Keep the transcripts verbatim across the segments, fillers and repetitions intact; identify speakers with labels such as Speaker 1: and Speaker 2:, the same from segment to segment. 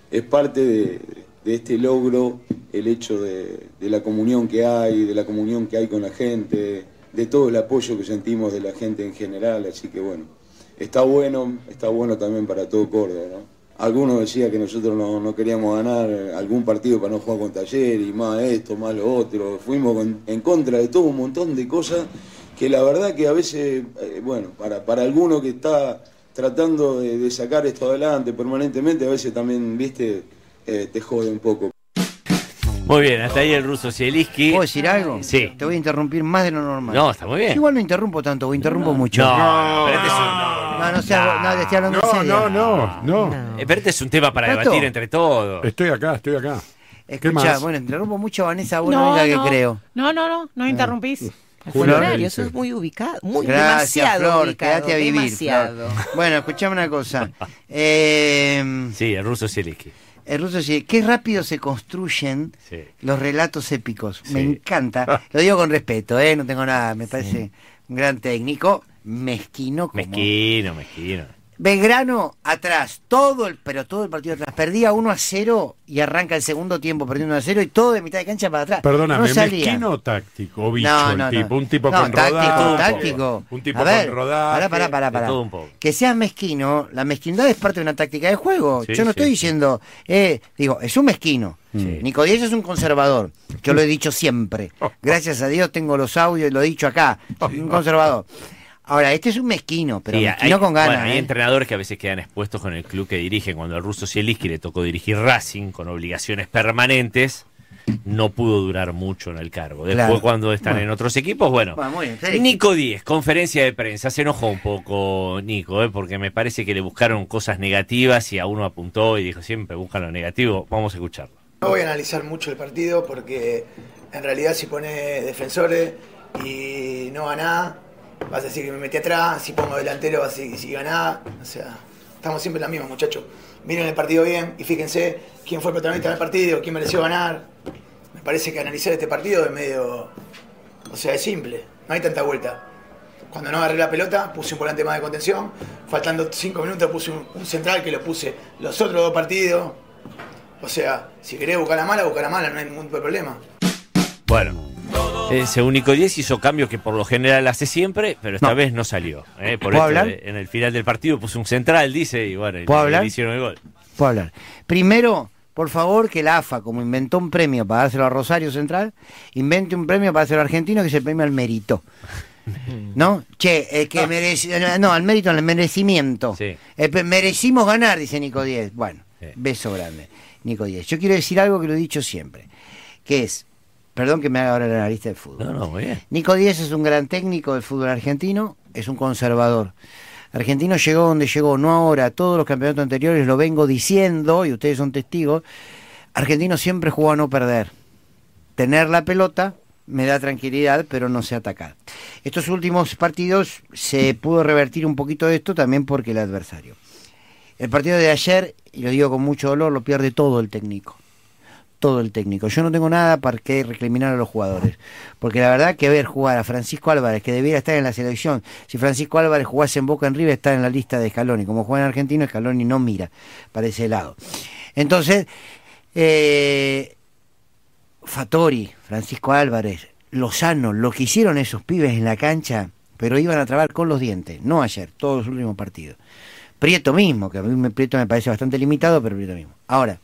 Speaker 1: es parte de, de este logro, el hecho de, de la comunión que hay, de la comunión que hay con la gente, de todo el apoyo que sentimos de la gente en general, así que bueno, está bueno, está bueno también para todo Córdoba, ¿no? Algunos decían que nosotros no, no queríamos ganar algún partido para no jugar con Talleres, y más esto, más lo otro, fuimos con, en contra de todo un montón de cosas que la verdad que a veces, eh, bueno, para, para alguno que está tratando de, de sacar esto adelante permanentemente, a veces también, viste, eh, te jode un poco.
Speaker 2: Muy bien, hasta ahí el ruso Zielinski.
Speaker 3: ¿Puedo decir algo?
Speaker 2: Sí.
Speaker 3: Te voy a interrumpir más de lo normal.
Speaker 2: No, está muy bien.
Speaker 3: Yo igual no interrumpo tanto, interrumpo
Speaker 2: no,
Speaker 3: mucho.
Speaker 2: No,
Speaker 4: No,
Speaker 2: pero este es un...
Speaker 3: No, no, no, sea, no, te estoy hablando
Speaker 4: no,
Speaker 3: en serio.
Speaker 4: no, no, no, no.
Speaker 2: Eh, Pero este es un tema para
Speaker 3: ¿Tato?
Speaker 2: debatir entre todos.
Speaker 4: Estoy acá, estoy acá.
Speaker 3: Escucha,
Speaker 4: más?
Speaker 3: bueno, interrumpo mucho a Vanessa, vos no,
Speaker 5: No,
Speaker 3: es la
Speaker 5: no,
Speaker 3: que creo.
Speaker 5: no, no, no, no interrumpís.
Speaker 6: Al
Speaker 4: Julia,
Speaker 6: contrario,
Speaker 4: ¿qué
Speaker 6: eso
Speaker 4: dice?
Speaker 6: es muy ubicado, muy
Speaker 3: Gracias,
Speaker 6: demasiado
Speaker 3: Flor,
Speaker 6: ubicado,
Speaker 3: quédate a vivir,
Speaker 6: demasiado.
Speaker 3: Flor. Bueno, escuchame una cosa. Eh,
Speaker 2: Sí, el ruso Zielinski.
Speaker 3: el ruso dice, qué rápido se construyen
Speaker 2: Sí.
Speaker 3: los relatos épicos.
Speaker 2: Sí.
Speaker 3: Me encanta. Lo digo con respeto, ¿eh? No tengo nada. Me parece un gran técnico. Mezquino como...
Speaker 2: Mezquino, mezquino.
Speaker 3: Belgrano atrás, todo el, pero todo el partido atrás. Perdía uno a cero y arranca el segundo tiempo perdiendo uno a cero y todo de mitad de cancha para atrás.
Speaker 4: Perdóname,
Speaker 3: no salía.
Speaker 4: mezquino o táctico, o bicho
Speaker 3: No,
Speaker 4: el
Speaker 3: no,
Speaker 4: tipo,
Speaker 3: no.
Speaker 4: un tipo
Speaker 3: No,
Speaker 4: con
Speaker 3: táctico,
Speaker 4: rodaje.
Speaker 3: táctico.
Speaker 4: Un tipo
Speaker 3: A ver,
Speaker 4: con rodaje.
Speaker 3: Pará, pará, pará,
Speaker 2: de
Speaker 3: pará.
Speaker 2: todo un poco.
Speaker 3: Que seas mezquino, la mezquindad es parte de una táctica de juego.
Speaker 2: Sí,
Speaker 3: Yo no
Speaker 2: sí,
Speaker 3: estoy
Speaker 2: sí.
Speaker 3: diciendo, eh, digo, es un mezquino.
Speaker 2: Sí.
Speaker 3: Nico Díez es un conservador. Yo lo he dicho siempre. Gracias a Dios tengo los audios y lo he dicho acá. Soy un conservador. Ahora, este es un mezquino, pero
Speaker 2: Sí,
Speaker 3: mezquino
Speaker 2: hay,
Speaker 3: con ganas.
Speaker 2: bueno, hay
Speaker 3: ¿eh?
Speaker 2: entrenadores que a veces quedan expuestos con el club que dirigen. Cuando al ruso Zielinski le tocó dirigir Racing con obligaciones permanentes, no pudo durar mucho en el cargo. Después,
Speaker 3: Claro.
Speaker 2: cuando están
Speaker 3: Bueno.
Speaker 2: en otros equipos, bueno.
Speaker 3: Bueno, muy bien, Félix.
Speaker 2: Nico Díez, conferencia de prensa, se enojó un poco Nico, ¿eh? Porque me parece que le buscaron cosas negativas y a uno apuntó y dijo, siempre buscan lo negativo. Vamos a escucharlo.
Speaker 7: No voy a analizar mucho el partido porque en realidad si pone defensores y no ganás, vas a decir que me metí atrás, si pongo delantero vas a decir que si ganás, o sea, estamos siempre en la misma, muchachos. Miren el partido bien y fíjense quién fue el protagonista del partido, quién mereció ganar. Me parece que analizar este partido es medio, o sea, es simple, no hay tanta vuelta. Cuando no agarré la pelota, puse un volante más de contención, faltando cinco minutos puse un, un central que lo puse los otros dos partidos. O sea, si querés buscar la mala, buscar la mala, no hay ningún problema.
Speaker 2: Bueno, eh, según Nico Díez hizo cambios que por lo general hace siempre, pero esta
Speaker 3: No.
Speaker 2: vez no salió. ¿eh? Por
Speaker 3: ¿Puedo
Speaker 2: esto,
Speaker 3: hablar?
Speaker 2: eh, en el final del partido puso un central, dice, y bueno, y
Speaker 3: ¿Puedo
Speaker 2: le-
Speaker 3: hablar?
Speaker 2: le hicieron el gol.
Speaker 3: Puedo hablar. Primero, por favor, que la A F A, como inventó un premio para dárselo a Rosario Central, invente un premio para dárselo a Argentino, que es el premio al mérito. ¿No? Che, el que merece, no, al mérito, al merecimiento.
Speaker 2: Sí.
Speaker 3: Eh, pe- merecimos ganar, dice Nico Díez. Bueno,
Speaker 2: Sí.
Speaker 3: beso grande, Nico Díez. Yo quiero decir algo que lo he dicho siempre, que es, perdón que me haga ahora la analista de fútbol.
Speaker 2: No, no, muy bien.
Speaker 3: Nico Díez es un gran técnico del fútbol argentino, es un conservador. Argentino llegó donde llegó, no ahora, todos los campeonatos anteriores lo vengo diciendo, y ustedes son testigos. Argentino siempre jugó a no perder. Tener la pelota me da tranquilidad, pero no sé atacar. Estos últimos partidos se pudo revertir un poquito de esto también porque el adversario. El partido de ayer, y lo digo con mucho dolor, lo pierde todo el técnico. Todo el técnico. Yo no tengo nada para qué recriminar a los jugadores. Porque la verdad que ver jugar a Francisco Álvarez, que debiera estar en la selección, si Francisco Álvarez jugase en Boca en River, está en la lista de Scaloni. Como juega en Argentino, Scaloni no mira para ese lado. Entonces, eh, Fattori, Francisco Álvarez, Lozano, lo que hicieron esos pibes en la cancha, pero iban a trabar con los dientes. No ayer, todos los últimos partidos. Prieto mismo, que a mí me- Prieto me parece bastante limitado, pero Prieto mismo. Ahora,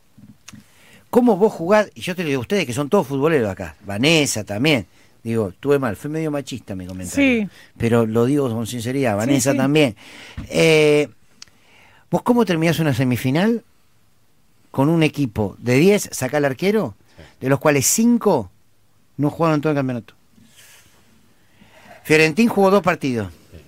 Speaker 3: ¿cómo vos jugás? Y yo te lo digo a ustedes que son todos futboleros acá, Vanessa también. Digo, estuve mal, fue medio machista mi comentario.
Speaker 5: Sí.
Speaker 3: Pero lo digo con sinceridad, Vanessa
Speaker 5: sí.
Speaker 3: también. Eh, ¿Vos cómo terminás una semifinal con un equipo de diez, saca al arquero, de los cuales cinco no jugaron todo el campeonato? Fiorentín jugó dos partidos.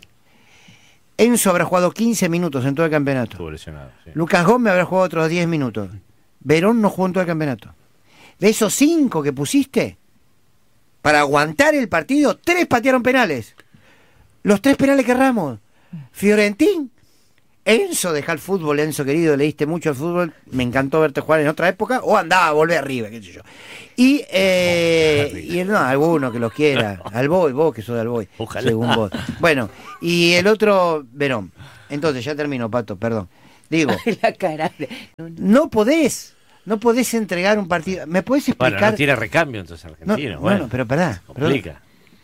Speaker 3: Enzo habrá jugado quince minutos en todo el campeonato.
Speaker 2: Estuvo lesionado. Sí.
Speaker 3: Lucas Gómez habrá jugado otros diez minutos. Verón no jugó en todo el campeonato. De esos cinco que pusiste, para aguantar el partido, tres patearon penales. Los tres penales que Ramos. Fiorentín, Enzo, deja el fútbol, Enzo querido, leíste mucho el fútbol, me encantó verte jugar en otra época, o andaba a volver arriba, qué sé yo. Y, eh, y el, no, alguno que los quiera, al Boy, vos que sos de Alboy,
Speaker 2: Ojalá.
Speaker 3: según vos. Bueno, y el otro, Verón. Entonces, ya termino, Pato, perdón. Digo,
Speaker 5: La cara de...
Speaker 3: no podés, no podés entregar un partido. ¿Me podés explicar?
Speaker 2: Bueno, no tiene recambio entonces Argentina.
Speaker 3: No,
Speaker 2: bueno,
Speaker 3: no, pero pará.
Speaker 2: complica.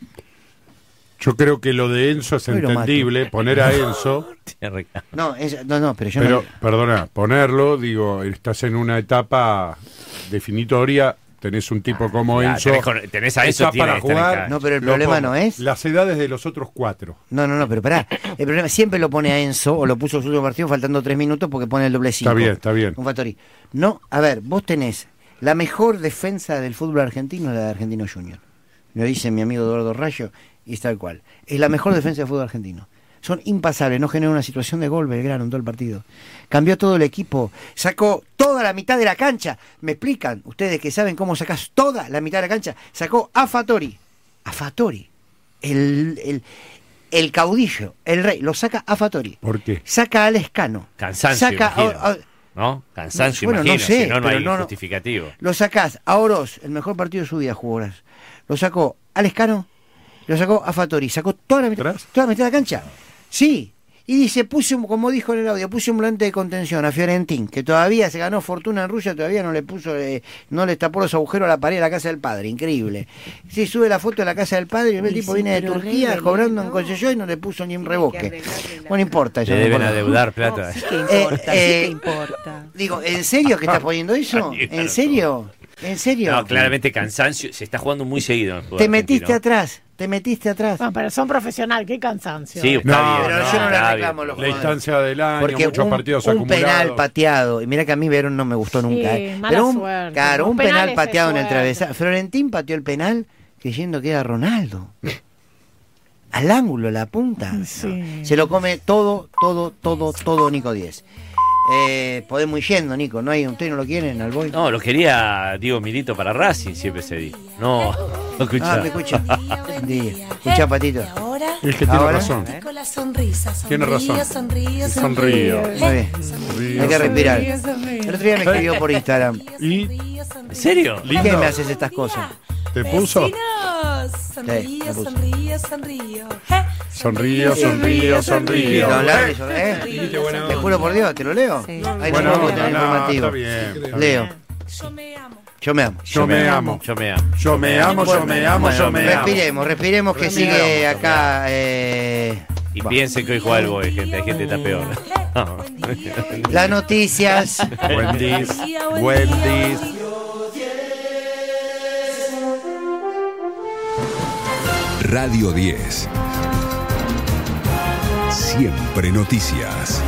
Speaker 4: Yo creo que lo de Enzo es
Speaker 3: Hoy lo
Speaker 4: entendible, poner a Enzo,
Speaker 2: Tiene recambio.
Speaker 3: No, es- no, no, pero yo
Speaker 4: pero,
Speaker 3: no.
Speaker 4: perdona, ponerlo, digo, estás en una etapa definitoria, tenés un tipo como
Speaker 2: Ah,
Speaker 4: Enzo.
Speaker 2: tenés, con- tenés a eso,
Speaker 4: está
Speaker 2: tiene
Speaker 4: para
Speaker 2: que estar en
Speaker 4: jugar.
Speaker 2: cancha.
Speaker 3: No, pero el
Speaker 4: lo
Speaker 3: problema
Speaker 4: pongo.
Speaker 3: no es.
Speaker 4: Las edades de los otros cuatro.
Speaker 3: No, no, no, pero pará. El problema siempre lo pone a Enzo, o lo puso en su último partido faltando tres minutos porque pone el doble cinco.
Speaker 4: Está bien, está bien.
Speaker 3: Un Fattori. No, a ver, vos tenés la mejor defensa del fútbol argentino, la de Argentino Junior. Lo dice mi amigo Eduardo Rayo, y es tal cual. Es la mejor defensa del fútbol argentino. Son impasables, no generan una situación de gol Belgrano en todo el partido. Cambió todo el equipo, sacó toda la mitad de la cancha. ¿Me explican? Ustedes que saben cómo sacás toda la mitad de la cancha. Sacó a Fattori. A Fattori. El, el, el caudillo, el rey, lo saca a Fattori.
Speaker 4: ¿Por qué?
Speaker 3: Saca a Lescano.
Speaker 2: Cansancio,
Speaker 3: Saca
Speaker 2: imagino.
Speaker 3: a- a-
Speaker 2: ¿No? Cansancio,
Speaker 3: Bueno, no
Speaker 2: imagino.
Speaker 3: sé,
Speaker 2: si no, no
Speaker 3: pero
Speaker 2: hay
Speaker 3: no, no.
Speaker 2: justificativo.
Speaker 3: Lo sacás a Oroz, el mejor partido de su vida jugó Oroz. Lo sacó a Lescano, lo sacó a Fattori, sacó toda la mitad,
Speaker 4: ¿Atrás?
Speaker 3: toda la mitad de la cancha. Sí. Y dice, puse un, como dijo en el audio, puse un volante de contención a Fiorentín, que todavía se ganó fortuna en Rusia, todavía no le puso, eh, no le tapó los agujeros a la pared de la casa del padre, increíble. Sí, sube la foto de la casa del padre y el
Speaker 5: Uy,
Speaker 3: tipo
Speaker 5: sí,
Speaker 3: viene de
Speaker 5: pero
Speaker 3: Turquía
Speaker 5: arréglale,
Speaker 3: cobrando en
Speaker 5: no.
Speaker 3: concesión y no le puso ni un
Speaker 5: Tiene que
Speaker 3: reboque.
Speaker 5: arreglarle la
Speaker 3: Bueno, no importa eso.
Speaker 2: Le
Speaker 3: no
Speaker 2: deben
Speaker 3: importa.
Speaker 2: adeudar plata.
Speaker 5: No, sí que importa,
Speaker 3: Eh,
Speaker 5: sí que importa.
Speaker 3: Digo, ¿en serio que estás poniendo eso? ¿En serio? ¿En serio?
Speaker 2: No, claramente cansancio. Se está jugando muy seguido. En el fútbol
Speaker 3: Te metiste
Speaker 2: argentino.
Speaker 3: atrás, te metiste atrás.
Speaker 6: No, pero son profesional, qué cansancio.
Speaker 2: Sí, está
Speaker 4: No,
Speaker 2: bien.
Speaker 3: pero
Speaker 2: no,
Speaker 3: yo no le
Speaker 2: está
Speaker 3: reclamo
Speaker 2: bien.
Speaker 3: los
Speaker 4: La instancia del año,
Speaker 3: Porque
Speaker 4: muchos
Speaker 3: un,
Speaker 4: partidos
Speaker 3: un
Speaker 4: acumulados.
Speaker 3: penal pateado, y mira que a mí Verón no me gustó nunca.
Speaker 6: Sí,
Speaker 3: ¿eh?
Speaker 6: mala
Speaker 3: Pero un,
Speaker 6: suerte.
Speaker 3: claro,
Speaker 6: Los
Speaker 3: un penal
Speaker 6: penales es
Speaker 3: pateado en el
Speaker 6: suerte.
Speaker 3: travesaño. Florentín pateó el penal creyendo que era Ronaldo. Al ángulo, la punta.
Speaker 6: Sí.
Speaker 3: Se lo come todo, todo, todo, todo Nico diez. Eh, podemos ir yendo, Nico. ¿No hay, ¿Ustedes no lo quieren al boy?
Speaker 2: No, lo quería Diego Milito para Racing, siempre se dijo. No, no escuchá.
Speaker 3: Ah, me escucha. Día. Escucha, Patito.
Speaker 8: Ahora,
Speaker 4: Es que tiene
Speaker 3: Ahora,
Speaker 4: razón.
Speaker 8: con la sonrisa.
Speaker 4: Tiene razón.
Speaker 8: Sonrío, sonrío,
Speaker 4: Sonrío.
Speaker 3: Muy bien.
Speaker 4: Sonrío,
Speaker 3: Hay que respirar.
Speaker 6: Sonríe, sonríe.
Speaker 3: El otro día me escribió por Instagram.
Speaker 4: ¿Y
Speaker 2: ¿En serio?
Speaker 3: ¿Por qué me haces estas cosas?
Speaker 4: te puso?
Speaker 8: Sonrío,
Speaker 3: Sí, me puso.
Speaker 8: sonrío, sonrío. Eh,
Speaker 4: Sonrío, sonrío,
Speaker 3: Y
Speaker 4: sonrío.
Speaker 3: don Larry, ¿eh? Te juro por Dios, ¿te lo leo?
Speaker 5: Sí.
Speaker 3: Ahí
Speaker 4: Bueno,
Speaker 3: no puedo
Speaker 4: no,
Speaker 3: tener
Speaker 4: no,
Speaker 3: informativo.
Speaker 4: está bien. está
Speaker 3: Leo.
Speaker 4: bien.
Speaker 8: Yo me amo.
Speaker 3: Yo me amo.
Speaker 4: Yo me amo.
Speaker 2: Yo me amo.
Speaker 4: Yo me amo, yo me amo,
Speaker 3: Bueno,
Speaker 4: yo me amo.
Speaker 3: respiremos, respiremos que sigue acá. Eh,
Speaker 2: Y piensen que hoy juega el Boy, gente. Hay gente que está peor. No.
Speaker 3: las noticias.
Speaker 4: Buen dis, buen dis.
Speaker 9: Radio diez. Siempre noticias.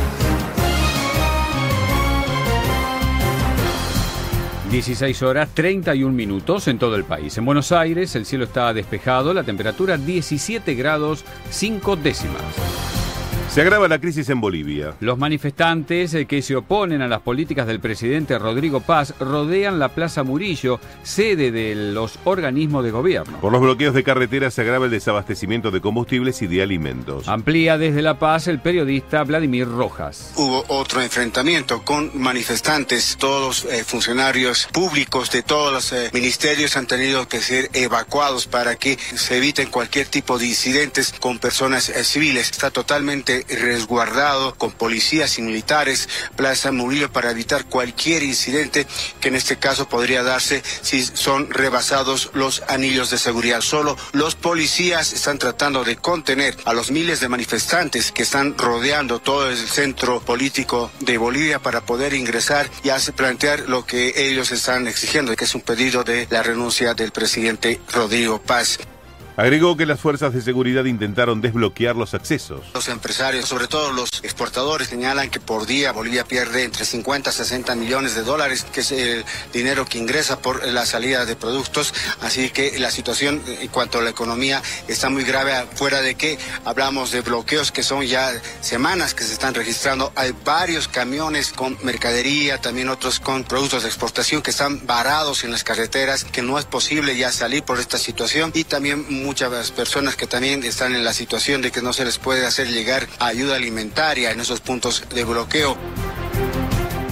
Speaker 10: dieciséis horas treinta y un minutos en todo el país. En Buenos Aires el cielo está despejado, la temperatura diecisiete grados cinco décimas.
Speaker 11: Se agrava la crisis en Bolivia.
Speaker 10: Los manifestantes eh, que se oponen a las políticas del presidente Rodrigo Paz rodean la Plaza Murillo, sede de los organismos de gobierno.
Speaker 11: Por los bloqueos de carreteras se agrava el desabastecimiento de combustibles y de alimentos.
Speaker 10: Amplía desde La Paz el periodista Vladimir Rojas.
Speaker 12: Hubo otro enfrentamiento con manifestantes, todos los eh, funcionarios públicos de todos los eh, ministerios han tenido que ser evacuados para que se eviten cualquier tipo de incidentes con personas eh, civiles. Está totalmente resguardado con policías y militares Plaza Murillo para evitar cualquier incidente que en este caso podría darse si son rebasados los anillos de seguridad. Solo los policías están tratando de contener a los miles de manifestantes que están rodeando todo el centro político de Bolivia para poder ingresar y hacer plantear lo que ellos están exigiendo, que es un pedido de la renuncia del presidente Rodrigo Paz.
Speaker 11: Agregó que las fuerzas de seguridad intentaron desbloquear los accesos.
Speaker 12: Los empresarios, sobre todo los exportadores, señalan que por día Bolivia pierde entre cincuenta a sesenta millones de dólares, que es el dinero que ingresa por la salida de productos. Así que la situación en cuanto a la economía está muy grave, fuera de que hablamos de bloqueos que son ya semanas que se están registrando. Hay varios camiones con mercadería, también otros con productos de exportación que están varados en las carreteras, que no es posible ya salir por esta situación, y también muchas personas que también están en la situación de que no se les puede hacer llegar ayuda alimentaria en esos puntos de bloqueo.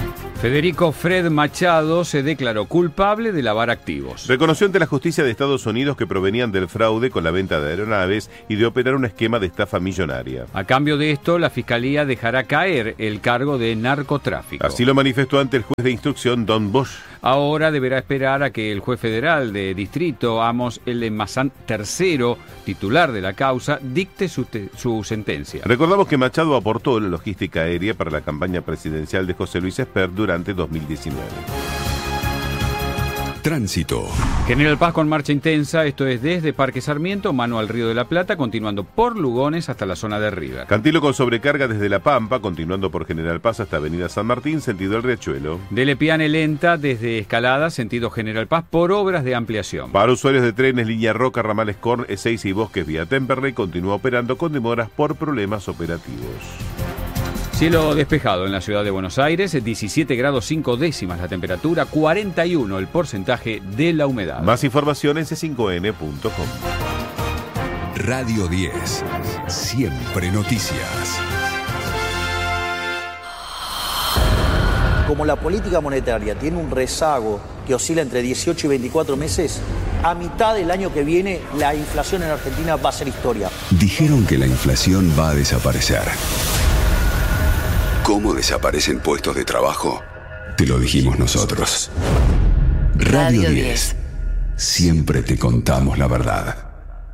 Speaker 10: Federico Fred Machado se declaró culpable de lavar activos.
Speaker 11: Reconoció ante la justicia de Estados Unidos que provenían del fraude con la venta de aeronaves y de operar un esquema de estafa millonaria.
Speaker 10: A cambio de esto, la Fiscalía dejará caer el cargo de narcotráfico.
Speaker 11: Así lo manifestó ante el juez de instrucción Don Bosch.
Speaker 10: Ahora deberá esperar a que el juez federal de distrito, Amos L. Mazán tercero, titular de la causa, dicte su, te- su sentencia.
Speaker 11: Recordamos que Machado aportó la logística aérea para la campaña presidencial de José Luis Espert durante dos mil diecinueve.
Speaker 9: Tránsito.
Speaker 10: General Paz con marcha intensa, esto es desde Parque Sarmiento, mano al Río de la Plata, continuando por Lugones hasta la zona de River.
Speaker 11: Cantilo con sobrecarga desde La Pampa, continuando por General Paz hasta Avenida San Martín, sentido el Riachuelo.
Speaker 10: De Lepiane lenta desde Escalada, sentido General Paz, por obras de ampliación.
Speaker 11: Para usuarios de trenes, línea Roca, ramales Corn, E seis y Bosques vía Temperley, continúa operando con demoras por problemas operativos.
Speaker 10: Cielo despejado en la ciudad de Buenos Aires, diecisiete grados cinco décimas la temperatura, cuarenta y uno el porcentaje de la humedad.
Speaker 11: Más información en c cinco n punto com.
Speaker 9: Radio diez. Siempre noticias.
Speaker 13: Como la política monetaria tiene un rezago que oscila entre dieciocho y veinticuatro meses, a mitad del año que viene la inflación en Argentina va a ser historia.
Speaker 9: Dijeron que la inflación va a desaparecer. ¿Cómo desaparecen puestos de trabajo? Te lo dijimos nosotros. Radio diez. Siempre te contamos la verdad.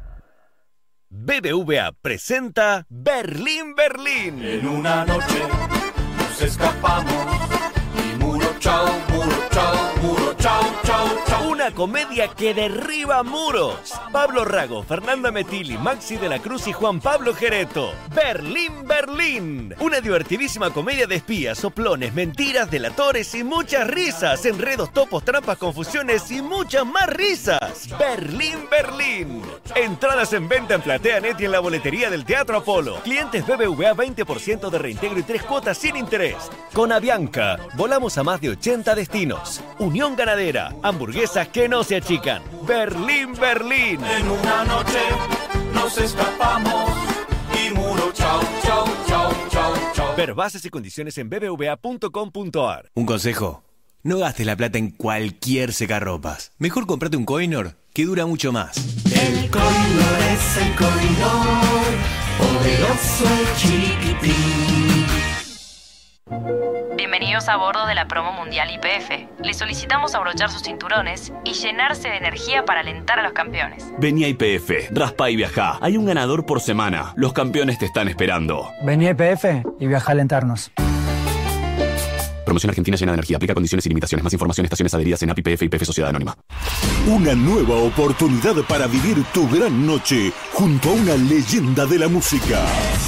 Speaker 14: B B V A presenta Berlín, Berlín.
Speaker 15: En una noche nos escapamos y muro chao, muro chao, muro chao, chao, chao.
Speaker 14: Una comedia que derriba muros. Pablo Rago, Fernanda Metilli, Maxi de la Cruz y Juan Pablo Gereto. Berlín, Berlín. Una divertidísima comedia de espías, soplones, mentiras, delatores y muchas risas. Enredos, topos, trampas, confusiones y muchas más risas. Berlín, Berlín. Entradas en venta en PlateaNet y en la boletería del Teatro Apolo. Clientes B B V A veinte por ciento de reintegro y tres cuotas sin interés. Con Avianca, volamos a más de ochenta destinos. Unión Ganadera, hamburguesas que no se achican. Berlín, Berlín.
Speaker 15: En una noche nos escapamos y muro chao, chao, chao, chao, chao.
Speaker 14: Ver bases y condiciones en b b v a punto com punto a r.
Speaker 16: Un consejo: no gastes la plata en cualquier secarropas. Mejor comprate un Coinor que dura mucho más.
Speaker 15: El Coinor es el Coinor, poderoso y chiquitín.
Speaker 17: Bienvenidos a bordo de la promo mundial Y P F. Les solicitamos abrochar sus cinturones y llenarse de energía para alentar a los campeones.
Speaker 18: Vení a Y P F, raspa y viajá. Hay un ganador por semana. Los campeones te están esperando.
Speaker 19: Vení a Y P F y viaja a alentarnos.
Speaker 18: Promoción Argentina llena de energía. Aplica condiciones y limitaciones. Más información, estaciones adheridas en A P I P F y Y P F Sociedad Anónima.
Speaker 20: Una nueva oportunidad para vivir tu gran noche junto a una leyenda de la música.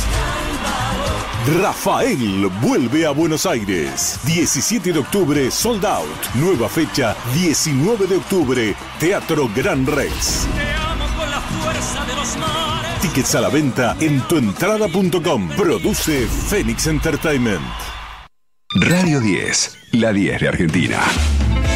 Speaker 20: Rafael vuelve a Buenos Aires. diecisiete de octubre, sold out. Nueva fecha, diecinueve de octubre, Teatro Gran Rex.
Speaker 15: Te amo con la fuerza de los mares.
Speaker 20: Tickets a la venta en tuentrada punto com. Produce Phoenix Entertainment.
Speaker 9: Radio diez. La diez de Argentina.